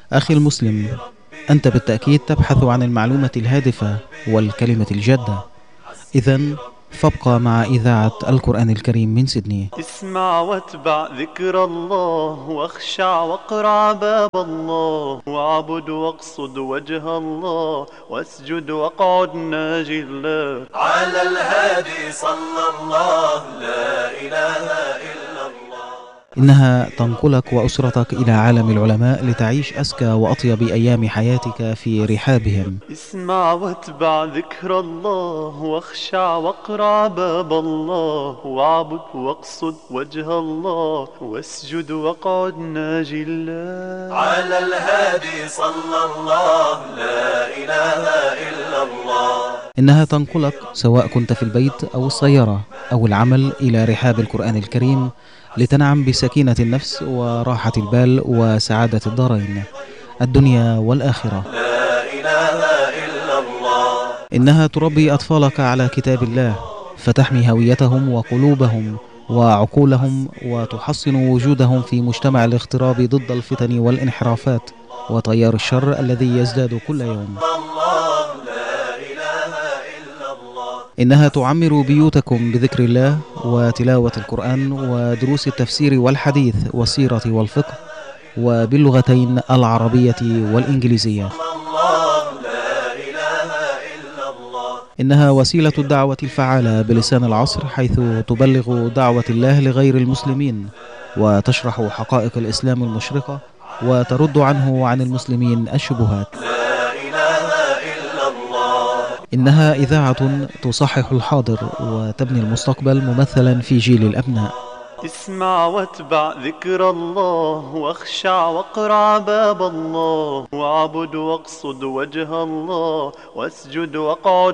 أخي المسلم، أنت بالتأكيد تبحث عن المعلومة الهادفة والكلمة الجادة. إذن فابقى مع إذاعة القرآن الكريم من سيدني. اسمع واتبع ذكر الله، واخشع واقرع باب الله، واعبد واقصد وجه الله، واسجد واقعد ناجي الله. على الهادي صلى الله، لا إله إلا الله. إنها تنقلك وأسرتك إلى عالم العلماء لتعيش أزكى وأطيب أيام حياتك في رحابهم. اسمع واتبع ذكر الله، واخشع واقرع باب الله، واعبد واقصد وجه الله، واسجد واقعد ناجي الله. على الهادي صلى الله، لا إله إلا الله. إنها تنقلك سواء كنت في البيت أو السيارة أو العمل إلى رحاب القرآن الكريم لتنعم بسكينة النفس وراحة البال وسعادة الدارين الدنيا والآخرة. لا إله إلا الله. إنها تربي أطفالك على كتاب الله فتحمي هويتهم وقلوبهم وعقولهم، وتحصن وجودهم في مجتمع الاغتراب ضد الفتن والانحرافات وتيار الشر الذي يزداد كل يوم. إنها تعمر بيوتكم بذكر الله وتلاوة القرآن ودروس التفسير والحديث والسيرة والفقه وباللغتين العربية والإنجليزية. إنها وسيلة الدعوة الفعالة بلسان العصر، حيث تبلغ دعوة الله لغير المسلمين وتشرح حقائق الإسلام المشرقة وترد عنه وعن المسلمين الشبهات. إنها إذاعة تصحح الحاضر وتبني المستقبل ممثلا في جيل الأبناء. اسمع واتبع ذكر الله، واخشع واقرع باب الله، واعبد واقصد وجه الله، واسجد واقعد